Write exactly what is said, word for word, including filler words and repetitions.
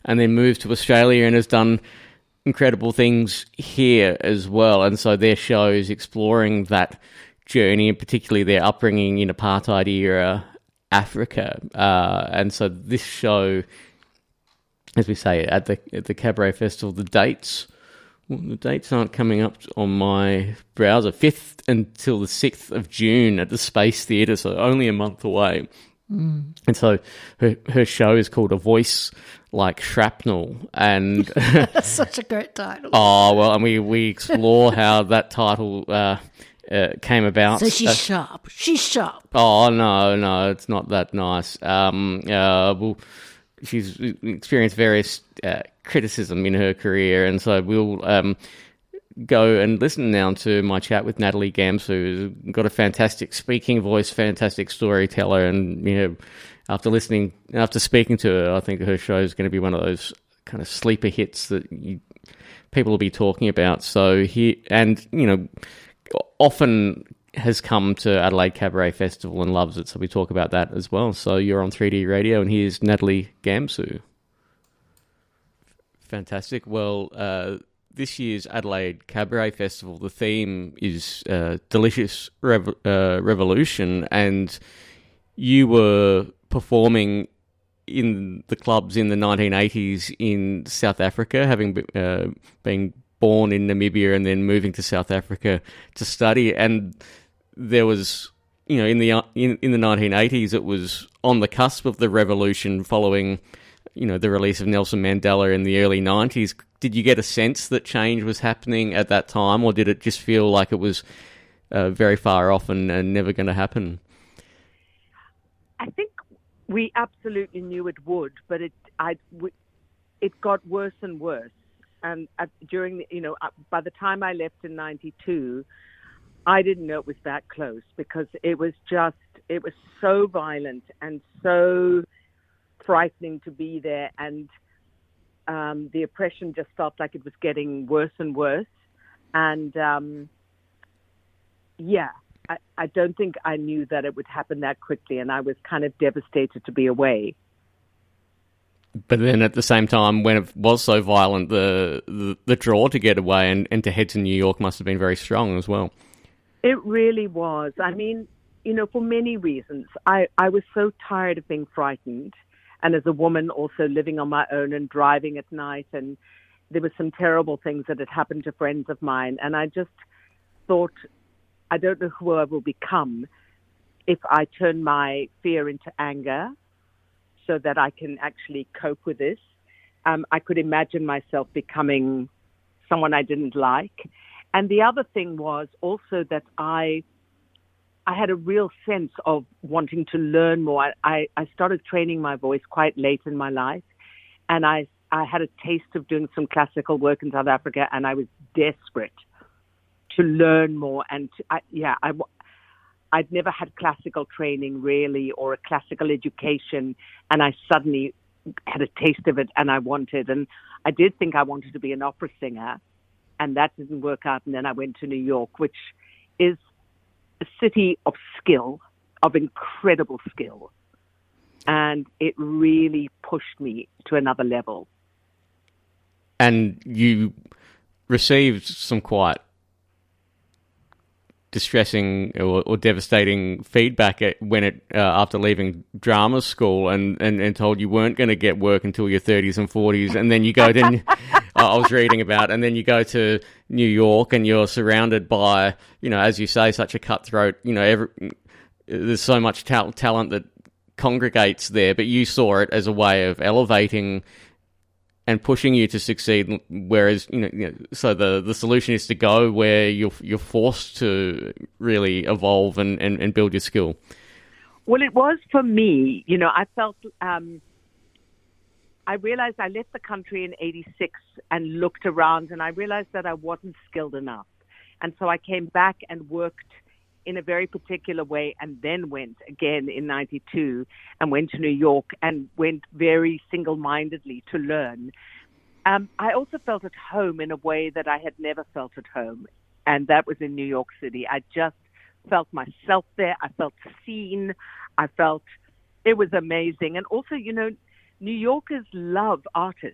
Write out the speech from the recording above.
and then moved to Australia and has done incredible things here as well. And so their show is exploring that journey, and particularly their upbringing in apartheid era Africa. Uh, and so this show, as we say, at the at the Cabaret Festival, the dates, well, the dates aren't coming up on my browser. fifth until the sixth of June at the Space Theatre, so only a month away. Mm. And so her her show is called A Voice Like Shrapnel, and That's such a great title. Oh well, and we we explore how that title uh, uh, came about. So she's uh, sharp. She's sharp. Oh no, no, it's not that nice. Um, uh, well, she's experienced various uh, criticism in her career, and so we'll um, go and listen now to my chat with Natalie Gamsu, who's got a fantastic speaking voice, fantastic storyteller, and, you know, after listening, after speaking to her, I think her show is going to be one of those kind of sleeper hits that you, people will be talking about. So he, and, you know, often has come to Adelaide Cabaret Festival and loves it, so we talk about that as well. So you're on three D Radio, and here's Natalie Gamsu. Fantastic. Well, uh, this year's Adelaide Cabaret Festival, the theme is uh, Delicious Rev- uh, Revolution, and you were performing in the clubs in the nineteen eighties in South Africa, having uh, been born in Namibia and then moving to South Africa to study. And there was, you know, in the in, in the nineteen eighties, it was on the cusp of the revolution following, you know, the release of Nelson Mandela in the early nineties. Did you get a sense that change was happening at that time, or did it just feel like it was uh, very far off and, and never going to happen? I think we absolutely knew it would, but it I, it got worse and worse. And at, during the, you know, by the time I left in ninety-two, I didn't know it was that close, because it was just, it was so violent and so frightening to be there, and um, the oppression just felt like it was getting worse and worse. And um, yeah, I, I don't think I knew that it would happen that quickly, and I was kind of devastated to be away. But then at the same time, when it was so violent, the the, the draw to get away and, and to head to New York must have been very strong as well. It really was. I mean, you know, for many reasons. I, I was so tired of being frightened. And as a woman also living on my own and driving at night, and there were some terrible things that had happened to friends of mine. And I just thought, I don't know who I will become if I turn my fear into anger so that I can actually cope with this. Um, I could imagine myself becoming someone I didn't like. And the other thing was also that I I had a real sense of wanting to learn more. I, I started training my voice quite late in my life, and I, I had a taste of doing some classical work in South Africa, and I was desperate to learn more. And to, I, yeah, I, I'd never had classical training really, or a classical education, and I suddenly had a taste of it, and I wanted, and I did think I wanted to be an opera singer, and that didn't work out. And then I went to New York, which is a city of skill, of incredible skill. And it really pushed me to another level. And you received some quite distressing or, or devastating feedback at, when it uh, after leaving drama school, and, and, and told you weren't going to get work until your thirties and forties, and then you go to I was reading about, and then you go to New York and you're surrounded by, you know, as you say, such a cutthroat, you know, every, there's so much ta- talent that congregates there, but you saw it as a way of elevating and pushing you to succeed, whereas, you know, you know, so the, the solution is to go where you're you're forced to really evolve and, and, and build your skill. Well, it was for me. You know, I felt, um, I realized I left the country in eighty-six and looked around, and I realized that I wasn't skilled enough. And so I came back and worked in a very particular way, and then went again in ninety-two and went to New York and went very single-mindedly to learn. Um, I also felt at home in a way that I had never felt at home, and that was in New York City. I just felt myself there. I felt seen. I felt it was amazing. And also, you know, New Yorkers love artists.